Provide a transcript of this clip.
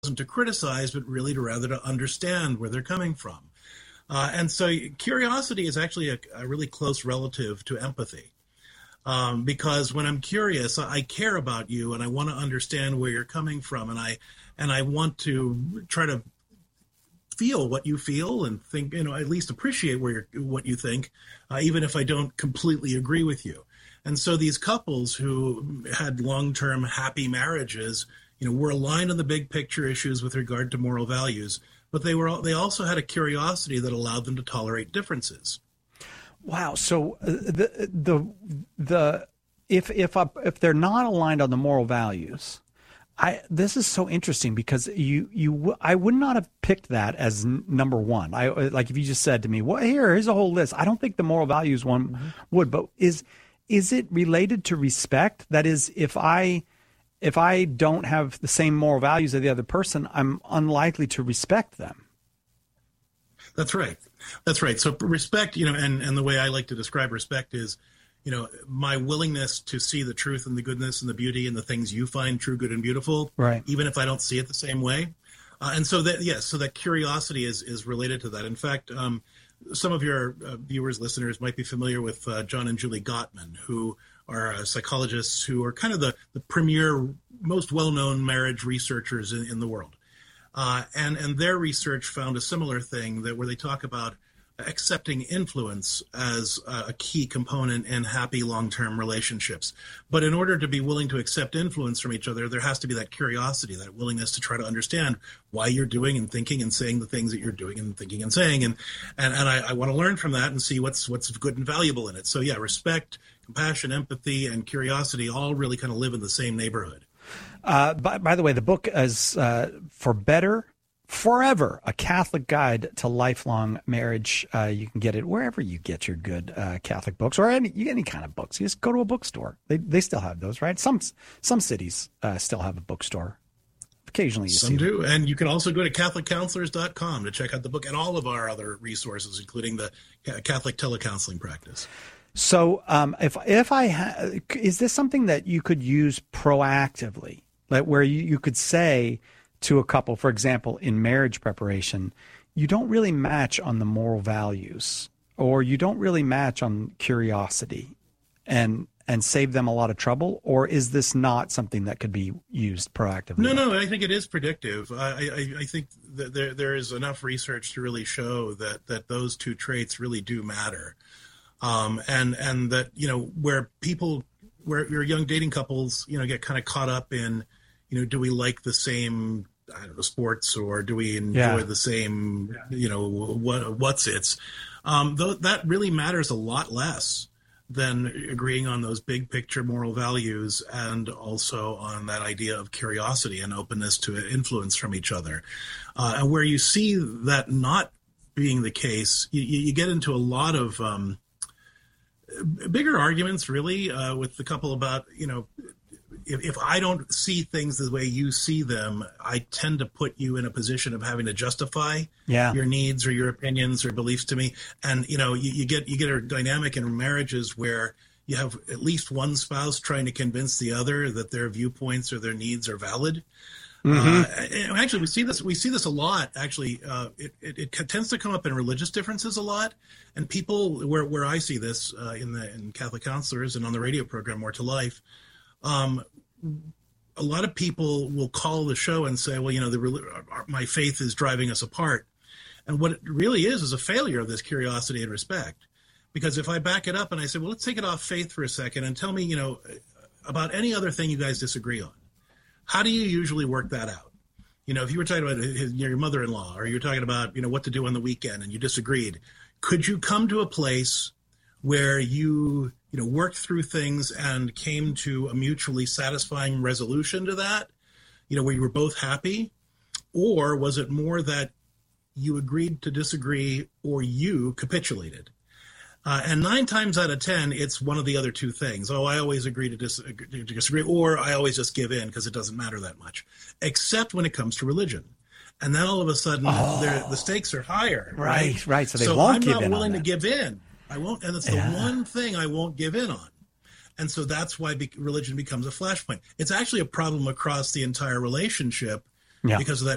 to criticize, but really to rather to understand where they're coming from. And so curiosity is actually a really close relative to empathy. Because when I'm curious, I care about you and I want to understand where you're coming from. And I want to try to feel what you feel and think, at least appreciate what you think, even if I don't completely agree with you. And so these couples who had long-term happy marriages, were aligned on the big picture issues with regard to moral values, but they also had a curiosity that allowed them to tolerate differences. Wow. So if they're not aligned on the moral values, this is so interesting because I would not have picked that as number one. Like if you just said to me, well, here's a whole list. I don't think the moral values one would, but is it related to respect? That is, if I don't have the same moral values as the other person, I'm unlikely to respect them. That's right. So respect, and the way I like to describe respect is, my willingness to see the truth and the goodness and the beauty and the things you find true, good, and beautiful, right, even if I don't see it the same way. And so that curiosity is related to that. In fact, some of your viewers, listeners might be familiar with John and Julie Gottman, who are psychologists who are kind of the premier, most well-known marriage researchers in the world. And their research found a similar thing where they talk about accepting influence as a key component in happy long-term relationships. But in order to be willing to accept influence from each other, there has to be that curiosity, that willingness to try to understand why you're doing and thinking and saying the things that you're doing and thinking and saying. And I want to learn from that and see what's good and valuable in it. So respect, compassion, empathy, and curiosity all really kind of live in the same neighborhood. By the way, the book is For Better Forever, a Catholic Guide to Lifelong Marriage. You can get it wherever you get your good Catholic books or any kind of books. You just go to a bookstore. They still have those, right? Some cities still have a bookstore. Occasionally you see them. Some do. And you can also go to CatholicCounselors.com to check out the book and all of our other resources, including the Catholic telecounseling practice. So is this something that you could use proactively, like where you could say to a couple, for example, in marriage preparation, you don't really match on the moral values or you don't really match on curiosity and save them a lot of trouble? Or is this not something that could be used proactively? No, I think it is predictive. I think that there is enough research to really show that those two traits really do matter. And that, where your young dating couples, get kind of caught up in, do we like the same, sports, or do we enjoy the same, that really matters a lot less than agreeing on those big picture moral values and also on that idea of curiosity and openness to influence from each other. And where you see that not being the case, you get into a lot of bigger arguments, really, with the couple about, if I don't see things the way you see them, I tend to put you in a position of having to justify your needs or your opinions or beliefs to me. And, you get a dynamic in marriages where you have at least one spouse trying to convince the other that their viewpoints or their needs are valid. Mm-hmm. Actually, we see this a lot. Actually, it tends to come up in religious differences a lot, and people where I see this in Catholic Counselors and on the radio program More to Life, a lot of people will call the show and say, "Well, my faith is driving us apart," and what it really is a failure of this curiosity and respect. Because if I back it up and I say, "Well, let's take it off faith for a second and tell me, about any other thing you guys disagree on." How do you usually work that out? If you were talking about your mother-in-law, or you're talking about, what to do on the weekend and you disagreed, could you come to a place where you worked through things and came to a mutually satisfying resolution to that, where you were both happy? Or was it more that you agreed to disagree or you capitulated? And 9 times out of 10, it's one of the other two things. Oh, I always agree to disagree, or I always just give in because it doesn't matter that much, except when it comes to religion. And then all of a sudden, the stakes are higher. Right. So they won't give in. I'm not willing to give in. I won't, and it's the one thing I won't give in on. And so that's why religion becomes a flashpoint. It's actually a problem across the entire relationship because of